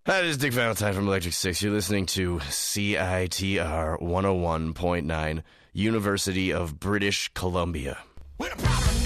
Hi, this is Dick Valentine from Electric Six. You're listening to CITR 101.9, University of British Columbia.